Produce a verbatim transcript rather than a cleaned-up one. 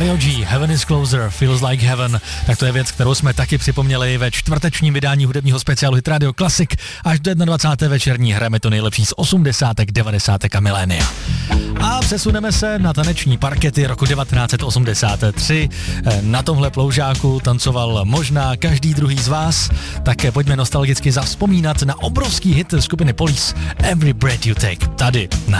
Mario G, Heaven is Closer, Feels Like Heaven, tak to je věc, kterou jsme taky připomněli ve čtvrtečním vydání hudebního speciálu Hit Radio Classic. Až do dvacáté první večerní hrajeme to nejlepší z osmdesátek, devadesátek a milénia. A přesuneme se na taneční parkety roku devatenáct set osmdesát tři. Na tomhle ploužáku tancoval možná každý druhý z vás, tak pojďme nostalgicky zavzpomínat na obrovský hit skupiny Police Every Breath You Take tady na